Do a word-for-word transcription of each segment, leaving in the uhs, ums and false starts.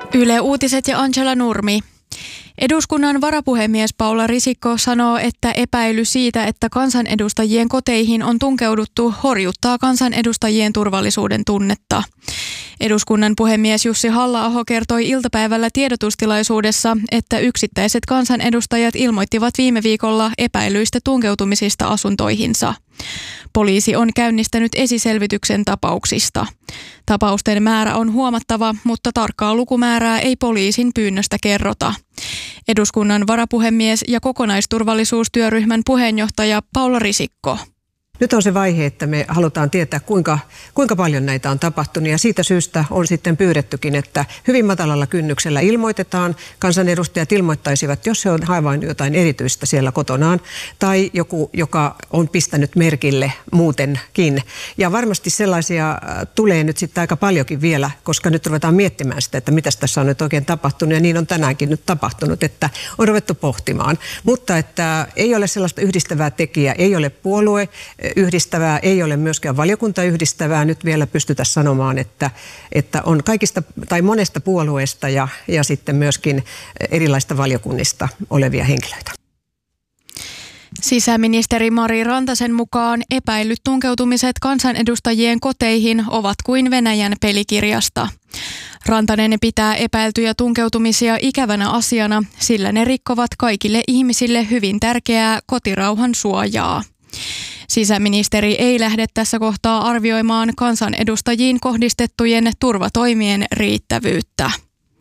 Yle Uutiset ja Angela Nurmi. Eduskunnan varapuhemies Paula Risikko sanoo, että epäily siitä, että kansanedustajien koteihin on tunkeuduttu, horjuttaa kansanedustajien turvallisuuden tunnetta. Eduskunnan puhemies Jussi Halla-aho kertoi iltapäivällä tiedotustilaisuudessa, että yksittäiset kansanedustajat ilmoittivat viime viikolla epäilyistä tunkeutumisista asuntoihinsa. Poliisi on käynnistänyt esiselvityksen tapauksista. Tapausten määrä on huomattava, mutta tarkkaa lukumäärää ei poliisin pyynnöstä kerrota. Eduskunnan varapuhemies ja kokonaisturvallisuustyöryhmän puheenjohtaja Paula Risikko. Nyt on se vaihe, että me halutaan tietää, kuinka, kuinka paljon näitä on tapahtunut, ja siitä syystä on sitten pyydettykin, että hyvin matalalla kynnyksellä ilmoitetaan. Kansanedustajat ilmoittaisivat, jos se on havainnut jotain erityistä siellä kotonaan, tai joku, joka on pistänyt merkille muutenkin. Ja varmasti sellaisia tulee nyt sitten aika paljonkin vielä, koska nyt ruvetaan miettimään sitä, että mitä tässä on nyt oikein tapahtunut, ja niin on tänäänkin nyt tapahtunut, että on ruvettu pohtimaan. Mutta että ei ole sellaista yhdistävää tekijää, ei ole puolue yhdistävää, ei ole myöskään valiokunta yhdistävää. Nyt vielä pystytä sanomaan, että, että on kaikista tai monesta puolueesta ja, ja sitten myöskin erilaista valiokunnista olevia henkilöitä. Sisäministeri Mari Rantasen mukaan epäillyt tunkeutumiset kansanedustajien koteihin ovat kuin Venäjän pelikirjasta. Rantanen pitää epäiltyjä tunkeutumisia ikävänä asiana, sillä ne rikkovat kaikille ihmisille hyvin tärkeää kotirauhan suojaa. Sisäministeri ei lähde tässä kohtaa arvioimaan kansanedustajiin kohdistettujen turvatoimien riittävyyttä.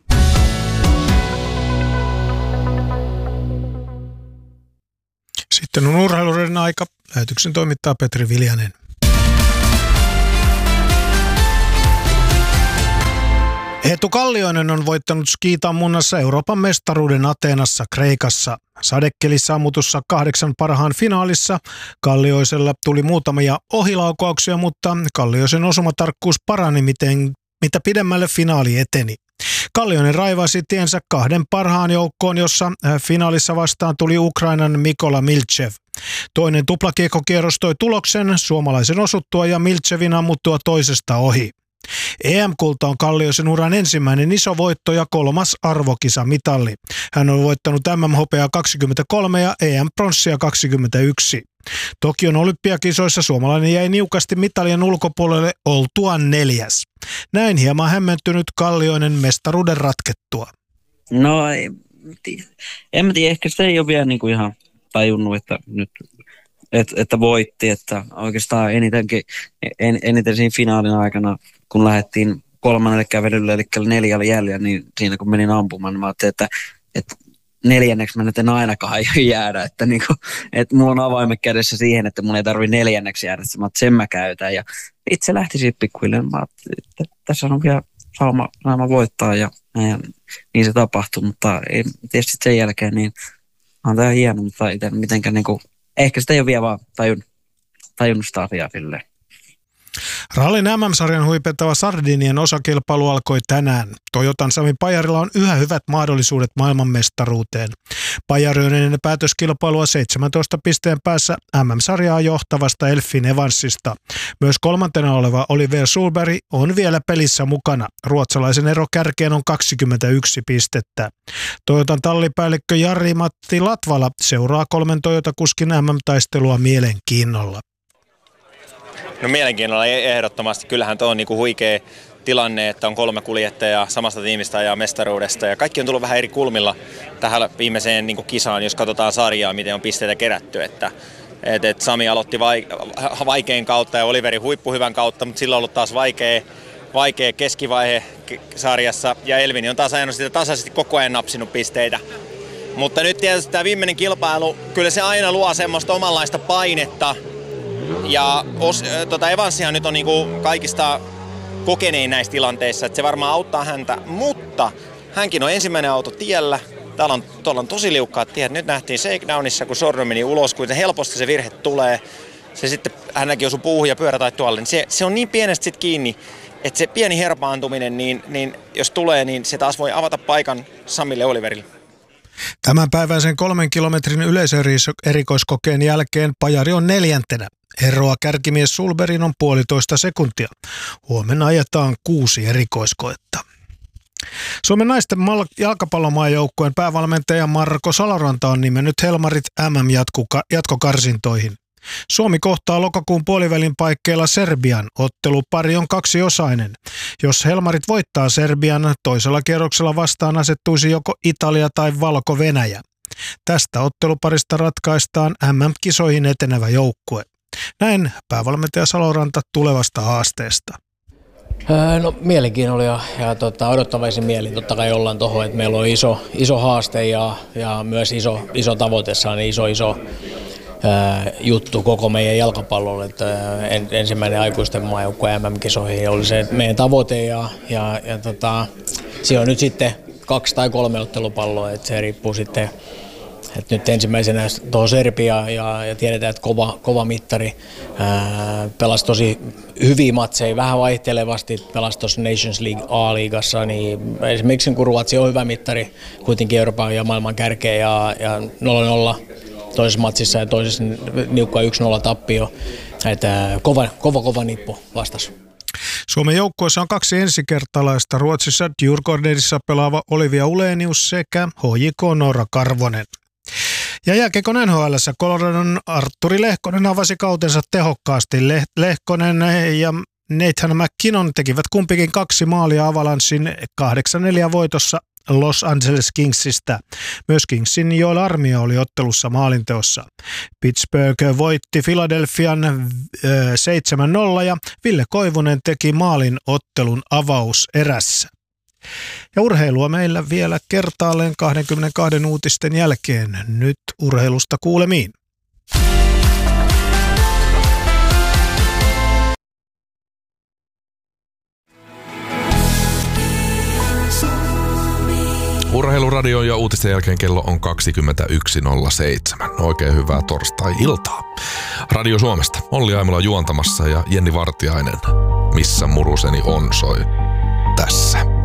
Sitten on urheiluiden aika. Lähetyksen toimittaa Petri Viljanen. Eetu Kallioinen on voittanut skiitammunnassa Euroopan mestaruuden Ateenassa Kreikassa. Sadekelissä ammutussa kahdeksan parhaan finaalissa Kallioisella tuli muutamia ohilaukauksia, mutta Kallioisen osumatarkkuus parani miten, mitä pidemmälle finaali eteni. Kallioinen raivasi tiensä kahden parhaan joukkoon, jossa finaalissa vastaan tuli Ukrainan Mikola Milchev. Toinen tuplakiekkokierros toi tuloksen suomalaisen osuttua ja Milchevin ammuttua toisesta ohi. E M-kulta on Kallioisen uran ensimmäinen iso voitto ja kolmas arvokisamitalli. Hän on voittanut M M-hopeaa kaksikymmentäkolme ja E M-pronssia kaksikymmentäyksi. Tokion olympiakisoissa suomalainen jäi niukasti mitalien ulkopuolelle oltuaan neljäs. Näin hieman hämmentynyt Kallioinen mestaruuden ratkettua. No en mä tiedä, ehkä se ei ole vielä niinku ihan tajunnut, että nyt et, että voitti, että oikeastaan enitenkin, en, eniten siinä finaalin aikana, kun lähdettiin kolmannelle kävelylle, eli neljälle jäljellä, niin siinä kun menin ampumaan, niin mä ajattelin, että, että neljänneksi mä nyt en ainakaan jäädä, että, niin kuin, että mulla on avaimet kädessä siihen, että mun ei tarvitse neljänneksi jäädä, että mä sen mä käytän, ja itse lähti siitä pikkuhiljaa, mä ajattelin, että tässä on vielä saama, saama voittaa, ja, ja niin se tapahtui, mutta ei, tietysti sen jälkeen, niin on tämä hieno, mutta itse mitenkään niin kuin, ehkä sitä ei ole vielä vaan tajun, tajunnut sitä asiaa silleen. Rallin M M-sarjan huipettava Sardinian osakilpailu alkoi tänään. Toyotan Sami Pajarilla on yhä hyvät mahdollisuudet maailmanmestaruuteen. Pajari on ennen päätöskilpailua seitsemäntoista pisteen päässä M M-sarjaa johtavasta Elfin Evansista. Myös kolmantena oleva Oliver Sulberg on vielä pelissä mukana. Ruotsalaisen ero kärkeen on kaksikymmentäyksi pistettä. Toyotan tallipäällikkö Jari-Matti Latvala seuraa kolmen Toyota-kuskin M M-taistelua mielenkiinnolla. No mielenkiinnolla ehdottomasti. Kyllähän tuo on niinku huikea tilanne, että on kolme kuljettajaa samasta tiimistä ja mestaruudesta. Ja kaikki on tullut vähän eri kulmilla tähän viimeiseen niinku kisaan, jos katsotaan sarjaa, miten on pisteitä kerätty. Että, et, et Sami aloitti vaikein kautta ja Oliveri huippuhyvän kautta, mutta sillä on ollut taas vaikea, vaikea keskivaihe sarjassa. Ja Elvini on taas ajanut sitä tasaisesti koko ajan napsinut pisteitä. Mutta nyt tietysti tämä viimeinen kilpailu, kyllä se aina luo semmoista omanlaista painetta. Ja os, tota Evansihan nyt on niinku kaikista kokenein näissä tilanteissa, että se varmaan auttaa häntä, mutta hänkin on ensimmäinen auto tiellä. Täällä on, tuolla on tosi liukkaat tiet. Nyt nähtiin shakedownissa, kun Sordo meni ulos, kun helposti se virhe tulee. Se sitten, hänäkin osui puuhun ja pyörä tai tuolle. Se, se on niin pienestä sit kiinni, että se pieni herpaantuminen, niin, niin jos tulee, niin se taas voi avata paikan Samille Oliverille. Tämänpäiväisen kolmen kilometrin yleiserikoiskokeen jälkeen Pajari on neljäntenä. Eroa kärkimies Sulberin on puolitoista sekuntia. Huomenna ajetaan kuusi erikoiskoetta. Suomen naisten jalkapallomaajoukkueen päävalmentaja Marko Saloranta on nimennyt Helmarit M M-jatkokarsintoihin. Suomi kohtaa lokakuun puolivälin paikkeilla Serbian. Ottelupari on kaksiosainen. Jos Helmarit voittaa Serbian, toisella kierroksella vastaan asettuisi joko Italia tai Valko-Venäjä. Tästä otteluparista ratkaistaan M M-kisoihin etenevä joukkue. Näin päävalmentaja Saloranta tulevasta haasteesta. No mielenkiinnolla ja, ja tota, odottavaisin mielin totta kai ollaan tuohon, että meillä on iso, iso haaste ja, ja myös iso, iso tavoite, niin iso iso ää, juttu koko meidän jalkapallolle. Että, en, ensimmäinen aikuisten maajoukkue M M-kisoihin oli se meidän tavoite ja, ja, ja tota, siinä on nyt sitten kaksi tai kolme ottelupalloa, että se riippuu sitten. Et nyt ensimmäisenä tuohon Serbia ja, ja tiedetään, että kova, kova mittari ää, pelasi tosi hyviä matseja, vähän vaihtelevasti pelasi tuossa Nations League A-liigassa, niin esimerkiksi kun Ruotsi on hyvä mittari, kuitenkin Euroopan ja maailman kärkeä ja, ja nolla nolla toisessa matsissa ja toisessa niukka yksi nolla tappio, että kova, kova, kova nippu vastas. Suomen joukkueessa on kaksi ensikertalaista, Ruotsissa Djurgårdenissa pelaava Olivia Ulenius sekä H J K Noora Karvonen. Ja jääkiekon N H L:ssä Coloradon Artturi Lehkonen avasi kautensa tehokkaasti. Lehkonen ja Nathan McKinnon tekivät kumpikin kaksi maalia Avalanssin kahdeksan neljä voitossa Los Angeles Kingsistä. Myös Kingsin Joel Armia oli ottelussa maalinteossa. Pittsburgh voitti Philadelphian seitsemän nolla ja Ville Koivunen teki maalin ottelun avauserässä. Ja urheilua meillä vielä kertaalleen kaksikymmentäkaksi uutisten jälkeen. Nyt urheilusta kuulemiin. Urheiluradio ja uutisten jälkeen kello on kaksikymmentäyksi nolla seitsemän. Oikein hyvää torstai-iltaa. Radio Suomesta Olli Aimola juontamassa ja Jenni Vartiainen. Missä muruseni on soi tässä.